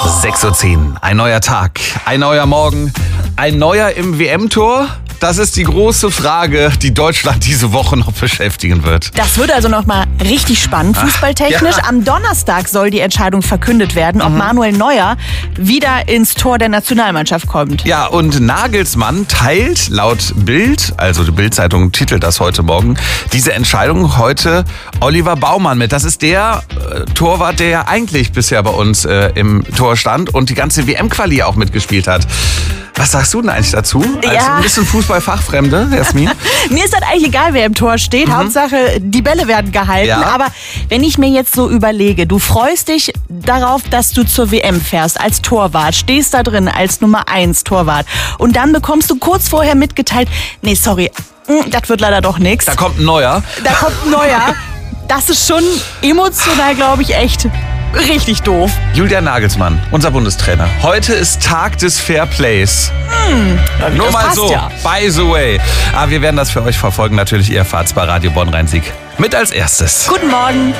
6:10 Uhr, ein neuer Tag, ein neuer Morgen, ein neuer im WM-Tor. Das ist die große Frage, die Deutschland diese Woche noch beschäftigen wird. Das wird also nochmal richtig spannend, fußballtechnisch. Ja. Am Donnerstag soll die Entscheidung verkündet werden, ob Manuel Neuer wieder ins Tor der Nationalmannschaft kommt. Ja, und Nagelsmann teilt laut Bild, also die Bild-Zeitung titelt das heute Morgen, diese Entscheidung heute Oliver Baumann mit. Das ist der Torwart, der ja eigentlich bisher bei uns im Tor stand und die ganze WM-Quali auch mitgespielt hat. Was sagst du denn eigentlich dazu? Als ein bisschen Fußballfachfremde, Jasmin? Mir ist das eigentlich egal, wer im Tor steht. Hauptsache, die Bälle werden gehalten. Ja. Aber wenn ich mir jetzt so überlege, du freust dich darauf, dass du zur WM fährst als Torwart, stehst da drin als Nummer 1 Torwart und dann bekommst du kurz vorher mitgeteilt, nee, sorry, das wird leider doch nichts. Da kommt ein Neuer. Da kommt ein Neuer. Das ist schon emotional, glaube ich, echt richtig doof. Julian Nagelsmann, unser Bundestrainer. Heute ist Tag des Fair Plays. Nur das mal passt so, ja. by the way. Aber wir werden das für euch verfolgen. Natürlich, ihr erfahrt's bei Radio Bonn Rhein-Sieg. Mit als erstes. Guten Morgen.